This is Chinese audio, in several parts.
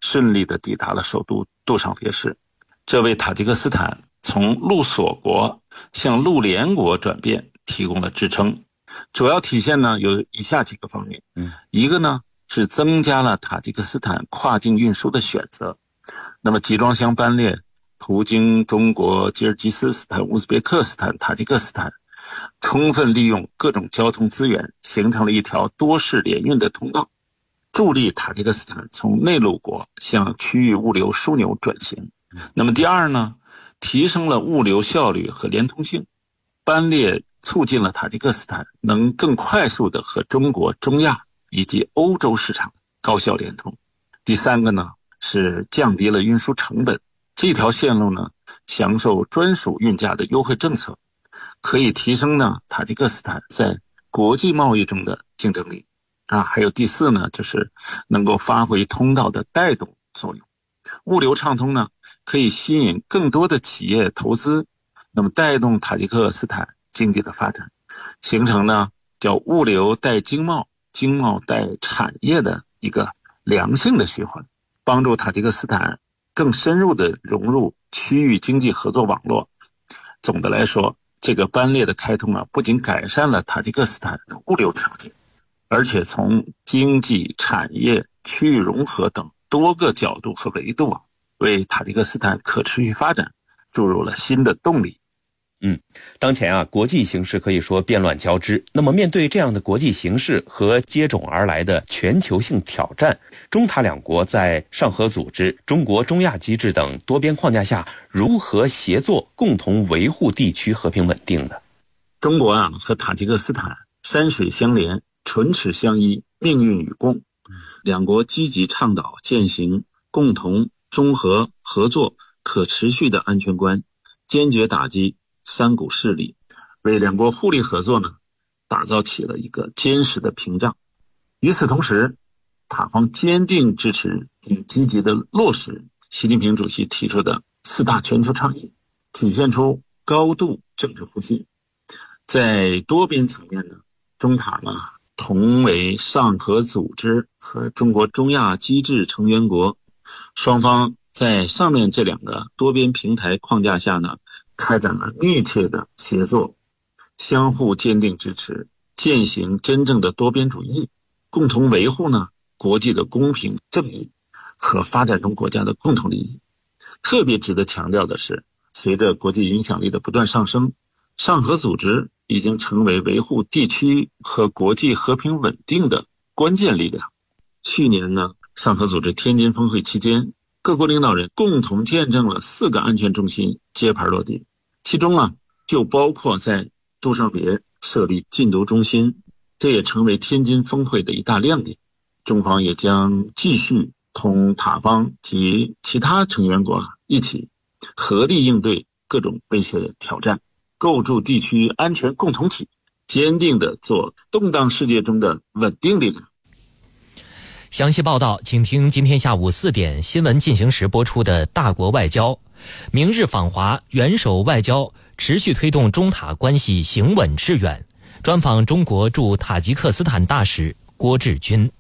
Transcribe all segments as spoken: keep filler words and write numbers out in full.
顺利地抵达了首都杜尚别市，这为塔吉克斯坦从陆锁国向陆联国转变提供了支撑。主要体现呢有以下几个方面，嗯，一个呢是增加了塔吉克斯坦跨境运输的选择。那么集装箱班列途经中国、吉尔吉斯斯坦、乌兹别克斯坦、塔吉克斯坦，充分利用各种交通资源，形成了一条多式联运的通道，助力塔吉克斯坦从内陆国向区域物流枢纽转型。那么第二呢，提升了物流效率和连通性，班列促进了塔吉克斯坦能更快速地和中国、中亚以及欧洲市场高效连通。第三个呢，是降低了运输成本，这条线路呢享受专属运价的优惠政策，可以提升呢塔吉克斯坦在国际贸易中的竞争力啊。还有第四呢，就是能够发挥通道的带动作用。物流畅通呢，可以吸引更多的企业投资，那么带动塔吉克斯坦经济的发展，形成呢叫物流带经贸、经贸带产业的一个良性的循环，帮助塔吉克斯坦更深入的融入区域经济合作网络。总的来说，这个班列的开通啊，不仅改善了塔吉克斯坦的物流条件，而且从经济、产业、区域融合等多个角度和维度啊，为塔吉克斯坦可持续发展注入了新的动力。 嗯，当前啊，国际形势可以说变乱交织。那么面对这样的国际形势和接踵而来的全球性挑战，中塔两国在上合组织、中国中亚机制等多边框架下，如何协作共同维护地区和平稳定呢？ 中国啊和塔吉克斯坦山水相连，唇齿相依，命运与共。两国积极倡导践行共同、综合、合作、可持续的安全观，坚决打击三股势力，为两国互利合作呢打造起了一个坚实的屏障。与此同时，塔方坚定支持并积极的落实习近平主席提出的四大全球倡议，体现出高度政治互信。在多边层面呢，中塔呢同为上合组织和中国中亚机制成员国，双方在上面这两个多边平台框架下呢，开展了密切的协作，相互坚定支持，践行真正的多边主义，共同维护呢国际的公平正义和发展中国家的共同利益。特别值得强调的是，随着国际影响力的不断上升，上合组织已经成为维护地区和国际和平稳定的关键力量。去年呢，上合组织天津峰会期间，各国领导人共同见证了四个安全中心揭牌落地，其中啊就包括在杜尚别设立禁毒中心，这也成为天津峰会的一大亮点。中方也将继续同塔方及其他成员国一起合力应对各种威胁挑战，构筑地区安全共同体，坚定地做动荡世界中的稳定力量。 详细报道请听今天下午四点新闻进行时播出的大国外交。明日访华，元首外交持续推动中塔关系行稳致远。专访中国驻塔吉克斯坦大使郭志军。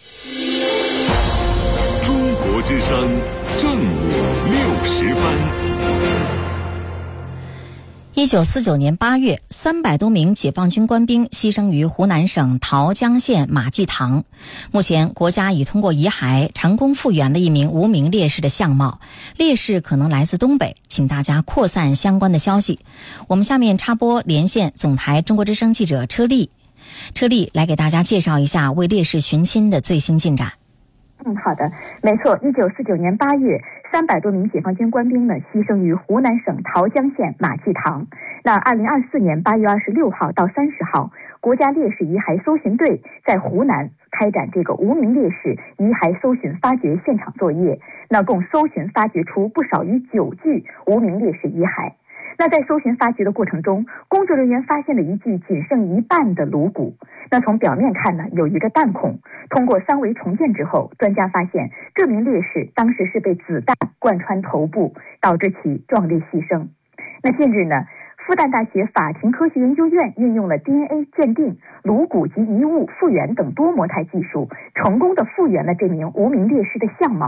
中国之声正午六时分。 一九四九年八月，三百多名解放军官兵牺牲于湖南省桃江县马济塘。目前，国家已通过遗骸成功复原了一名无名烈士的相貌，烈士可能来自东北，请大家扩散相关的消息。我们下面插播连线总台中国之声记者车丽，车丽来给大家介绍一下为烈士寻亲的最新进展。 嗯，好的，没错，一九四九年八月。三百多名解放军官兵呢牺牲于湖南省桃江县马济塘。那二零二四年八月二十六号到三十号，国家烈士遗骸搜寻队在湖南开展这个无名烈士遗骸搜寻发掘现场作业，那共搜寻发掘出不少于九具无名烈士遗骸。那在搜寻发掘的过程中，工作人员发现了一具仅剩一半的颅骨。那从表面看呢，有一个弹孔。通过三维重建之后，专家发现这名烈士当时是被子弹贯穿头部，导致其壮烈牺牲。那近日呢，复旦大学法庭科学研究院运用了 D N A 鉴定、颅骨及遗物复原等多模态技术，成功的复原了这名无名烈士的相貌。